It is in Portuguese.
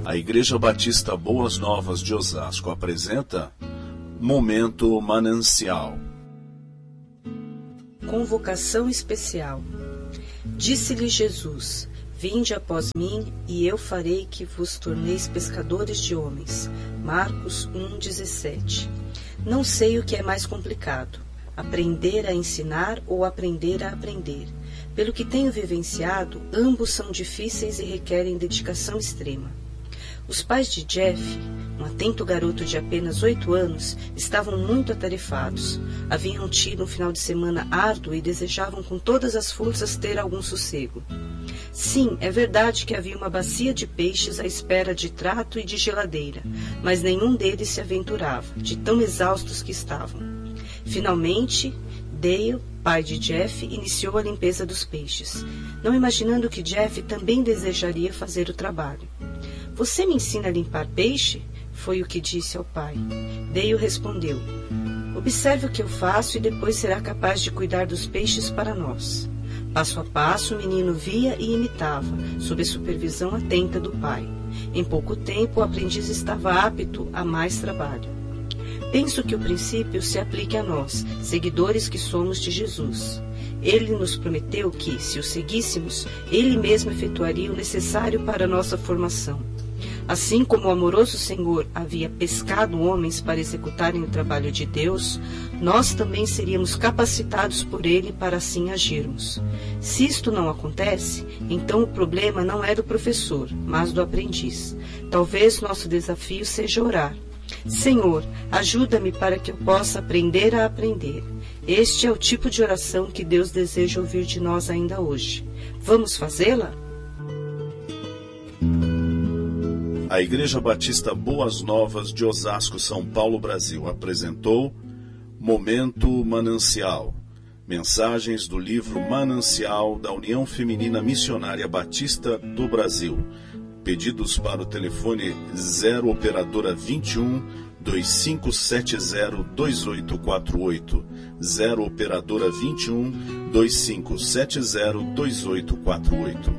A Igreja Batista Boas Novas de Osasco apresenta Momento Manancial. Convocação especial. Disse-lhe Jesus: Vinde após mim, e eu farei que vos torneis pescadores de homens. Marcos 1,17. Não sei o que é mais complicado, aprender a ensinar ou aprender a aprender. Pelo que tenho vivenciado, ambos são difíceis e requerem dedicação extrema. Os pais de Jeff, um atento garoto de apenas 8 anos, estavam muito atarefados. Haviam tido um final de semana árduo e desejavam com todas as forças ter algum sossego. Sim, é verdade que havia uma bacia de peixes à espera de trato e de geladeira, mas nenhum deles se aventurava, de tão exaustos que estavam. Finalmente, Dale, pai de Jeff, iniciou a limpeza dos peixes, não imaginando que Jeff também desejaria fazer o trabalho. Você me ensina a limpar peixe? Foi o que disse ao pai. Dale respondeu: Observe o que eu faço e depois será capaz de cuidar dos peixes para nós. Passo a passo, o menino via e imitava, sob a supervisão atenta do pai. Em pouco tempo, o aprendiz estava apto a mais trabalho. Penso que o princípio se aplique a nós, seguidores que somos de Jesus. Ele nos prometeu que, se o seguíssemos, ele mesmo efetuaria o necessário para a nossa formação. Assim como o amoroso Senhor havia pescado homens para executarem o trabalho de Deus, nós também seríamos capacitados por Ele para assim agirmos. Se isto não acontece, então o problema não é do professor, mas do aprendiz. Talvez nosso desafio seja orar. Senhor, ajuda-me para que eu possa aprender a aprender. Este é o tipo de oração que Deus deseja ouvir de nós ainda hoje. Vamos fazê-la? A Igreja Batista Boas Novas de Osasco, São Paulo, Brasil, apresentou Momento Manancial. Mensagens do livro Manancial da União Feminina Missionária Batista do Brasil. Pedidos para o telefone 0 operadora 21 2570 2848. 0 operadora 21 2570 2848.